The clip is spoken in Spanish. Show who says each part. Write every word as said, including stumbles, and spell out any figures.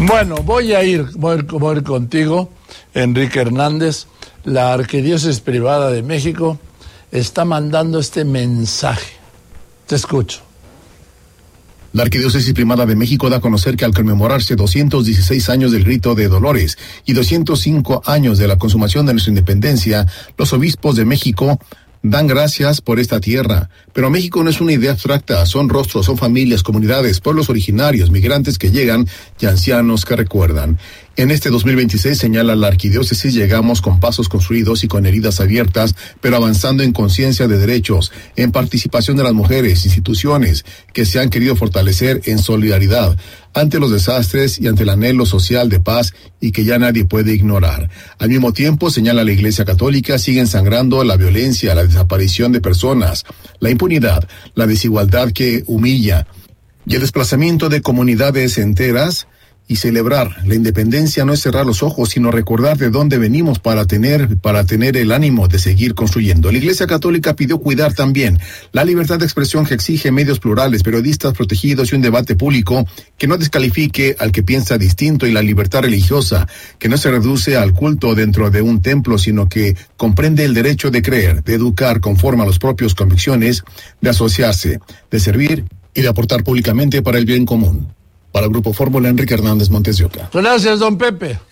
Speaker 1: Bueno, voy a ir, voy a ir, voy a ir contigo, Enrique Hernández. La Arquidiócesis Privada de México está mandando este mensaje. Te escucho.
Speaker 2: La Arquidiócesis Primada de México da a conocer que al conmemorarse doscientos dieciséis años del Rito de Dolores y doscientos cinco años de la consumación de nuestra independencia, los obispos de México dan gracias por esta tierra. Pero México no es una idea abstracta, son rostros, son familias, comunidades, pueblos originarios, migrantes que llegan y ancianos que recuerdan. En este dos mil veintiséis, señala la Arquidiócesis, llegamos con pasos construidos y con heridas abiertas, pero avanzando en conciencia de derechos, en participación de las mujeres, instituciones que se han querido fortalecer en solidaridad ante los desastres y ante el anhelo social de paz y que ya nadie puede ignorar. Al mismo tiempo, señala la Iglesia Católica, siguen sangrando la violencia, la desaparición de personas, la impunidad, la desigualdad que humilla y el desplazamiento de comunidades enteras. Y celebrar la independencia no es cerrar los ojos, sino recordar de dónde venimos para tener, para tener el ánimo de seguir construyendo. La Iglesia Católica pidió cuidar también la libertad de expresión que exige medios plurales, periodistas protegidos y un debate público que no descalifique al que piensa distinto, y la libertad religiosa que no se reduce al culto dentro de un templo, sino que comprende el derecho de creer, de educar conforme a las propias convicciones, de asociarse, de servir y de aportar públicamente para el bien común. Para el Grupo Fórmula, Enrique Hernández Montes de Oca.
Speaker 1: Gracias, don Pepe.